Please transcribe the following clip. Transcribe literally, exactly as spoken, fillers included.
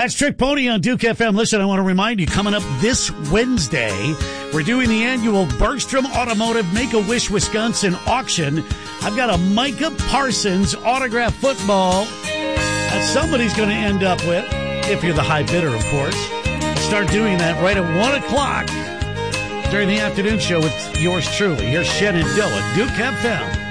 That's Trick Pony on Duke F M. Listen, I want to remind you, coming up this Wednesday, we're doing the annual Bergstrom Automotive Make-A-Wish Wisconsin auction. I've got a Micah Parsons autographed football that somebody's going to end up with, if you're the high bidder, of course. Start doing that right at one o'clock during the afternoon show with yours truly. Here's Shen and Dylan, Duke F M.